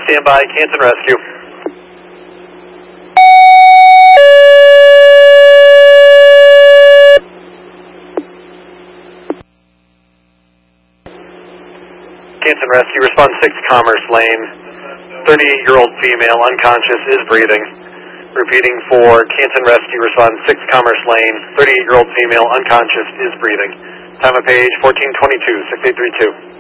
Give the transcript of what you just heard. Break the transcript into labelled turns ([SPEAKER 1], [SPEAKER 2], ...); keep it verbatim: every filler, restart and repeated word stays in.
[SPEAKER 1] stand by, Canton Rescue. Canton Rescue, response six Commerce Lane, thirty-eight-year-old female, unconscious, is breathing. Repeating for Canton Rescue, response six Commerce Lane, thirty-eight-year-old female, unconscious, is breathing. Time of page fourteen twenty-two, six eight three two.